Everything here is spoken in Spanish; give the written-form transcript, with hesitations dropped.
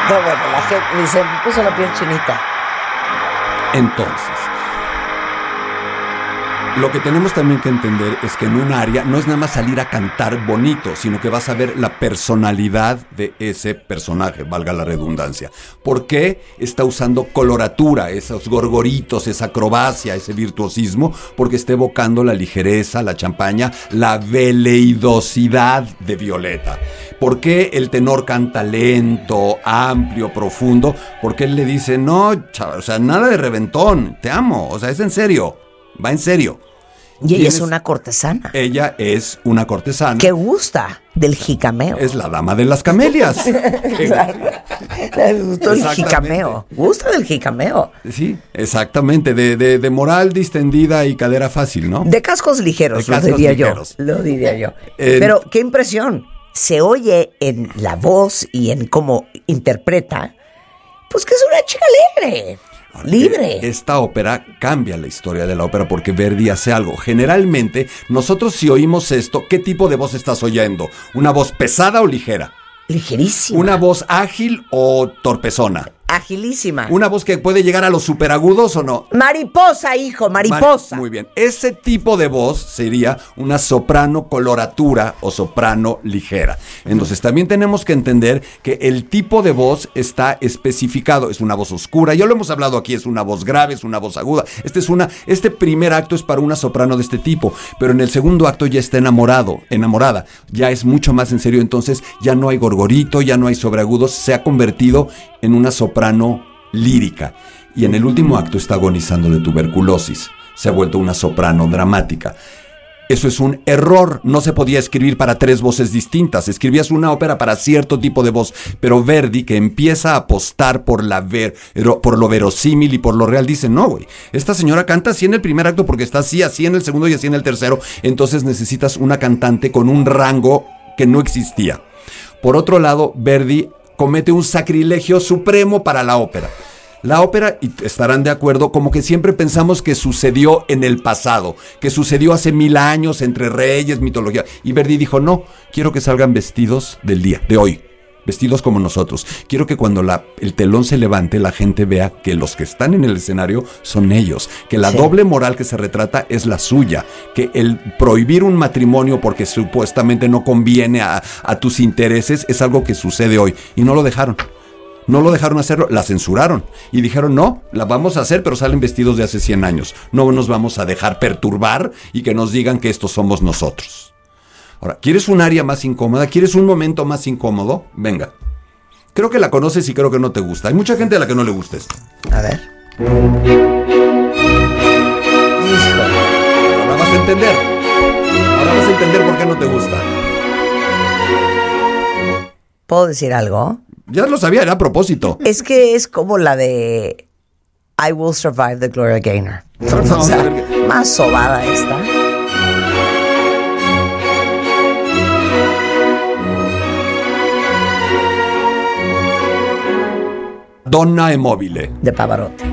No, bueno, la gente se me puso la piel chinita. Entonces, lo que tenemos también que entender es que en un área no es nada más salir a cantar bonito, sino que vas a ver la personalidad de ese personaje, valga la redundancia. ¿Por qué está usando coloratura, esos gorgoritos, esa acrobacia, ese virtuosismo? Porque está evocando la ligereza, la champaña, la veleidosidad de Violeta. ¿Por qué el tenor canta lento, amplio, profundo? Porque él le dice, no, chaval, o sea, nada de reventón, te amo, o sea, es en serio, va en serio. Y ella es una cortesana. Ella es una cortesana. Que gusta del jicameo. Es la dama de las camelias. Le gustó el jicameo. Gusta del jicameo. Sí, exactamente. De moral distendida y cadera fácil, ¿no? De cascos ligeros, de cascos ligeros. Lo diría yo. Pero qué impresión. Se oye en la voz y en cómo interpreta, pues que es una chica alegre. Libre. Esta ópera cambia la historia de la ópera porque Verdi hace algo. Generalmente, nosotros si oímos esto, ¿qué tipo de voz estás oyendo? ¿Una voz pesada o ligera? Ligerísima. ¿Una voz ágil o torpezona? Agilísima. ¿Una voz que puede llegar a los superagudos o no? Mariposa, hijo, mariposa. Muy bien. Ese tipo de voz sería una soprano coloratura o soprano ligera. Entonces también tenemos que entender que el tipo de voz está especificado. Es una voz oscura. Ya lo hemos hablado aquí. Es una voz grave, es una voz aguda. Este primer acto es para una soprano de este tipo. Pero en el segundo acto ya está enamorada. Ya es mucho más en serio. Entonces ya no hay gorgorito, ya no hay sobreagudos. Se ha convertido en una soprano lírica. Y en el último acto está agonizando de tuberculosis. Se ha vuelto una soprano dramática. Eso es un error. No se podía escribir para 3 voces distintas. Escribías una ópera para cierto tipo de voz. Pero Verdi, que empieza a apostar por lo verosímil y por lo real, dice, no, güey, esta señora canta así en el primer acto porque está así en el segundo y así en el tercero. Entonces necesitas una cantante con un rango que no existía. Por otro lado, Verdi comete un sacrilegio supremo para la ópera. La ópera, y estarán de acuerdo, como que siempre pensamos que sucedió en el pasado, que sucedió hace 1000 años entre reyes, mitología. Y Verdi dijo, no, quiero que salgan vestidos del día, de hoy, vestidos como nosotros. Quiero que cuando el telón se levante, la gente vea que los que están en el escenario son ellos, que la doble moral que se retrata es la suya, que el prohibir un matrimonio porque supuestamente no conviene a tus intereses es algo que sucede hoy. Y no lo dejaron. No lo dejaron hacerlo, la censuraron y dijeron, no, la vamos a hacer, pero salen vestidos de hace 100 años. No nos vamos a dejar perturbar y que nos digan que estos somos nosotros. Ahora, ¿quieres un área más incómoda? ¿Quieres un momento más incómodo? Venga. Creo que la conoces y creo que no te gusta. Hay mucha gente a la que no le gusta esto. A ver. Ahora vas a entender. Ahora vas a entender por qué no te gusta. ¿Puedo decir algo? Ya lo sabía, era a propósito. Es que es como la de I Will Survive de Gloria Gaynor. O sea, más sobada esta. Donna è mobile. De Pavarotti.